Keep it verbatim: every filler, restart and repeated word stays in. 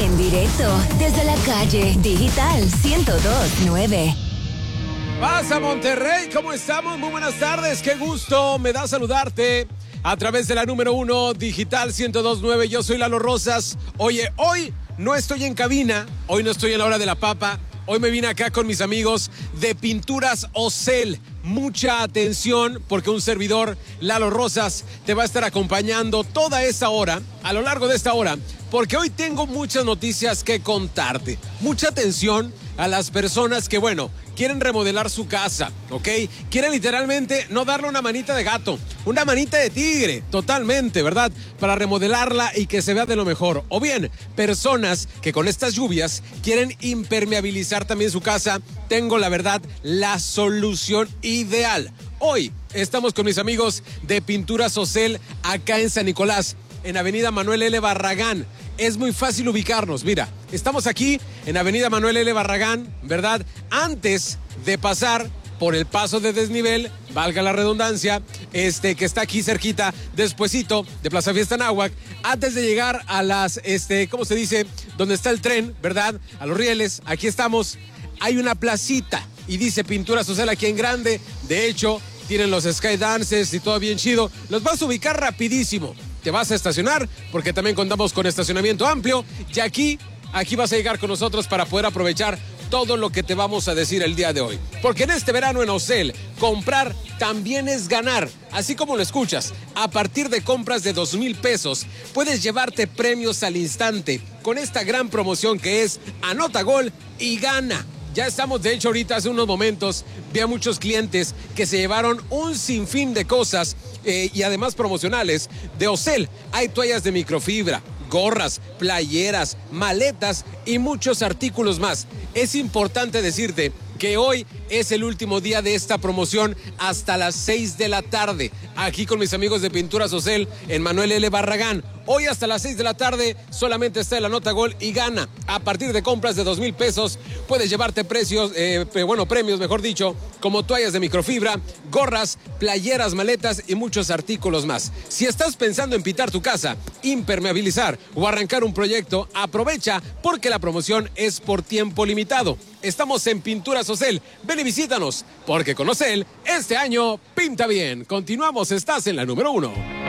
En directo desde la calle Digital ciento dos punto nueve. Pasa Monterrey, ¿cómo estamos? Muy buenas tardes, qué gusto me da saludarte a través de la número uno Digital ciento dos punto nueve. Yo soy Lalo Rosas. Oye, hoy no estoy en cabina, hoy no estoy en la hora de la papa. Hoy me vine acá con mis amigos de Pinturas Ocel. Mucha atención porque un servidor, Lalo Rosas, te va a estar acompañando toda esta hora, a lo largo de esta hora, porque hoy tengo muchas noticias que contarte. Mucha atención a las personas que, bueno, quieren remodelar su casa, ¿ok? Quieren literalmente no darle una manita de gato, una manita de tigre, totalmente, ¿verdad? Para remodelarla y que se vea de lo mejor. O bien, personas que con estas lluvias quieren impermeabilizar también su casa. Tengo, la verdad, la solución ideal. Hoy estamos con mis amigos de Pinturas Ocel acá en San Nicolás, en Avenida Manuel L. Barragán. Es muy fácil ubicarnos, mira, estamos aquí en Avenida Manuel L. Barragán, ¿verdad? Antes de pasar por el paso de desnivel, valga la redundancia, este que está aquí cerquita, despuesito de Plaza Fiesta Anáhuac, antes de llegar a las, este, ¿cómo se dice? Donde está el tren, ¿verdad? A los rieles, aquí estamos, hay una placita y dice Pinturas Ocel aquí en grande. De hecho, tienen los sky dances y todo bien chido, los vas a ubicar rapidísimo. Te vas a estacionar porque también contamos con estacionamiento amplio y aquí, aquí vas a llegar con nosotros para poder aprovechar todo lo que te vamos a decir el día de hoy. Porque en este verano en Ocel, comprar también es ganar. Así como lo escuchas, a partir de compras de dos mil pesos, puedes llevarte premios al instante con esta gran promoción que es Anota Gol y Gana. Ya estamos, de hecho, ahorita hace unos momentos, vi a muchos clientes que se llevaron un sinfín de cosas eh, y además promocionales de Ocel. Hay toallas de microfibra, gorras, playeras, maletas y muchos artículos más. Es importante decirte que hoy es el último día de esta promoción hasta las seis de la tarde. Aquí con mis amigos de Pinturas Ocel en Manuel L. Barragán. Hoy hasta las seis de la tarde solamente está el Anota Gol y Gana. A partir de compras de dos mil pesos puedes llevarte precios, eh, bueno, premios, mejor dicho, como toallas de microfibra, gorras, playeras, maletas y muchos artículos más. Si estás pensando en pintar tu casa, impermeabilizar o arrancar un proyecto, aprovecha porque la promoción es por tiempo limitado. Estamos en Pinturas Ocel. Ven y visítanos, porque con Ocel, este año pinta bien. Continuamos, estás en la número uno.